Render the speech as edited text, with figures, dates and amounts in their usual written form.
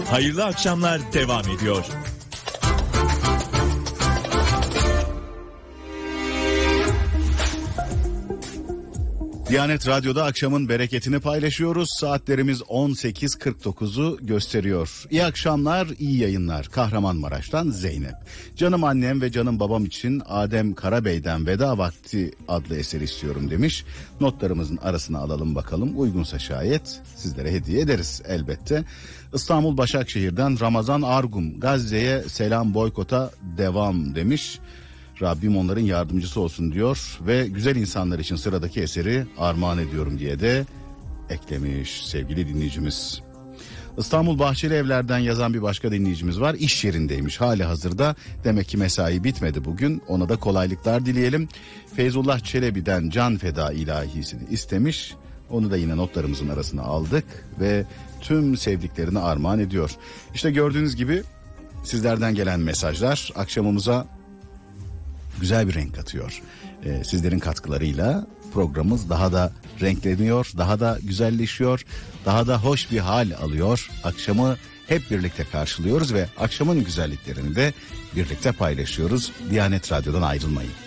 Hayırlı akşamlar devam ediyor. Diyanet Radyo'da akşamın bereketini paylaşıyoruz. Saatlerimiz 18.49'u gösteriyor. İyi akşamlar, iyi yayınlar. Kahramanmaraş'tan Zeynep. Canım annem ve canım babam için Adem Karabey'den Veda Vakti adlı eseri istiyorum demiş. Notlarımızın arasına alalım bakalım. Uygunsa şayet sizlere hediye ederiz elbette. İstanbul Başakşehir'den Ramazan Argum, Gazze'ye selam, boykota devam demiş. Rabbim onların yardımcısı olsun diyor ve güzel insanlar için sıradaki eseri armağan ediyorum diye de eklemiş sevgili dinleyicimiz. İstanbul Bahçeli Evler'den yazan bir başka dinleyicimiz var. İş yerindeymiş hali hazırda. Demek ki mesai bitmedi bugün. Ona da kolaylıklar dileyelim. Feyzullah Çelebi'den Can Feda ilahisini istemiş. Onu da yine notlarımızın arasına aldık ve tüm sevdiklerini armağan ediyor. İşte gördüğünüz gibi sizlerden gelen mesajlar akşamımıza güzel bir renk katıyor. Sizlerin katkılarıyla programımız daha da renkleniyor, daha da güzelleşiyor, daha da hoş bir hal alıyor. Akşamı hep birlikte karşılıyoruz ve akşamın güzelliklerini de birlikte paylaşıyoruz. Diyanet Radyo'dan ayrılmayın.